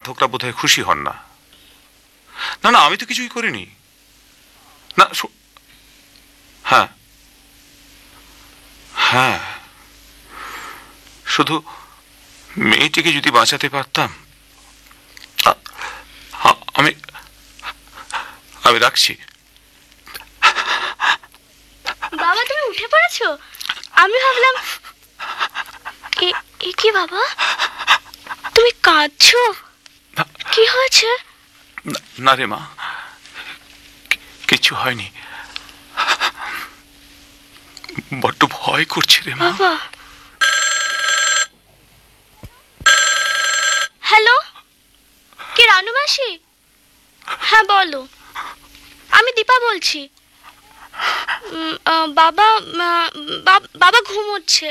পাঠকরা বোধহয় খুশি হন না। না না, আমি তো কিছুই করিনি। না, হ্যাঁ হ্যাঁ, শুধু মেয়েটিকে যদি বাঁচাতে পারতাম। আমি আমি রাখছি। বাবা, তুমি উঠে পড়েছো? আমি ভাবলাম এ কি বাবা, তুমি কাঁদছো? কি হয়েছে? না রে মা, কিছু হয়নি। বড্ড ভয় করছে রে মা। বাবা। হ্যালো, কে? রানু মাসি? হ্যাঁ বলো, আমি দীপা বলছি। বাবা বাবা ঘুমোচ্ছে।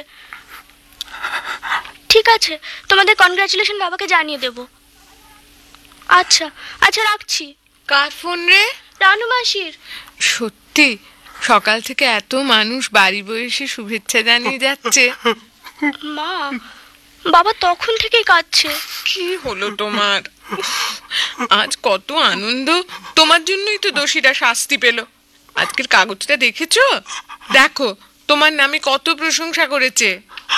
ঠিক আছে, তোমাদের কনগ্রাচুলেশন বাবাকে জানিয়ে দেব। আচ্ছা আচ্ছা, রাখছি। কার ফোন রে? রানু মাসির। সত্যি সকাল থেকে এত মানুষ বাড়ি বসে শুভেচ্ছা জানিয়ে যাচ্ছে। মা, বাবা তখন থেকেই কাঁদছে। কি হলো তোমার? আজ কত আনন্দ, তোমার জন্যই তো দোষীরা শাস্তি পেল। আজকের কাগজটা দেখেছো? দেখো তোমার নামে কত প্রশংসা করেছে।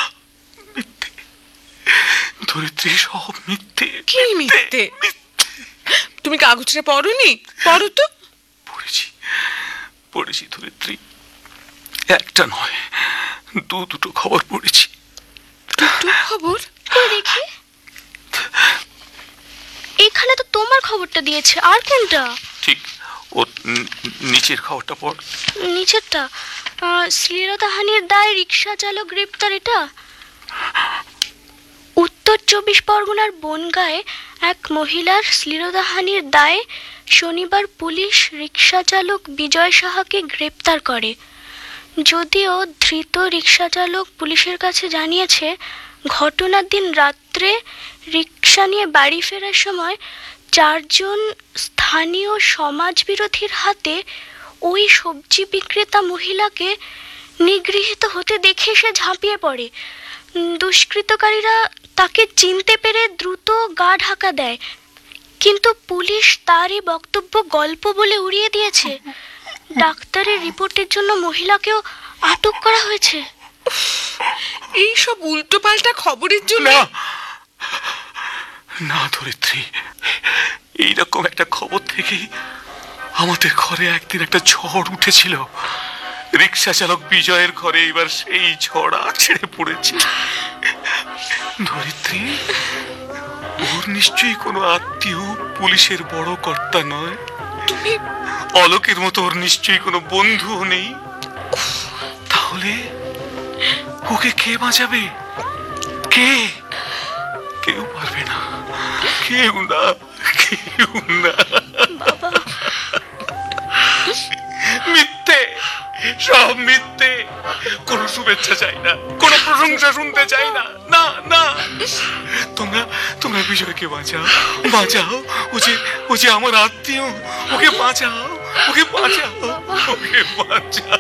ধরিত্রী, সব মিথ্যে। কি মিথ্যে? তুমি কাগজটা পড়োনি? পড়ো তো। পড়েছি ধরিত্রী, একটা নয় দুটো খবর পড়েছি। দুটো খবর? কই দেখি। এখানে তো তোমার খবরটা দিয়েছে, আর কোনটা? ঠিক, ও নিচের খবরটা পড়। নিচেরটা? শ্লীলতাহানির দায় রিক্সা চালক গ্রেপ্তার, এটা। উত্তর 24 পরগনার বনগাঁয়ে এক মহিলার শ্লীলতাহানির দায়ে শনিবার পুলিশ রিক্সা চালক বিজয় সাহাকে গ্রেপ্তার করে। যদিও ধৃত রিক্সা চালক পুলিশের কাছে জানিয়েছে, ঘটনার দিন রাত্রে রিক্সা নিয়ে বাড়ি ফেরার সময় 4 জন স্থানীয় সমাজবিরোধীর হাতে ওই সবজি বিক্রেতা মহিলাকে নিগৃহীত হতে দেখে সে ঝাঁপিয়ে পড়ে। দুষ্কৃতকারীরা তাকে চিনতে পেরে দ্রুত গা ঢাকা দেয়, কিন্তু পুলিশ তারই বক্তব্য গল্প বলে উড়িয়ে দিয়েছে। ডাক্তারের রিপোর্টের জন্য মহিলাকেও আটক করা হয়েছে। এই সব উল্টো পাল্টা খবরের জন্য। না ধরিত্রী, এইরকম একটা খবর থেকেই আমাদের ঘরে একদিন একটা ঝড় উঠেছিল। রিক্সা চালক বিজয়ের ঘরে এবার সেই ঝড় ছেড়ে পড়েছে। ধরিত্রী, ওর নিশ্চয়ই কোনো আত্মীয় পুলিশের বড় কর্তা নয়। তুমি অলোকের মতো ওর নিশ্চয়ই কোনো বন্ধুও নেই। তাহলে ওকে কে বাঁচাবে? কে? কেউ পারবে না, কেউ না, কেউ না। মিথ্যে, সব মিথ্যে। কোনো শুভেচ্ছা চাই না, কোনো প্রশংসা শুনতে চাই না। না না, তোমরা বিজয়কে বাঁচাও, বাঁচাও। ও যে আমার আত্মীয়, ওকে বাঁচাও, ওকে বাঁচাও, ওকে বাঁচাও।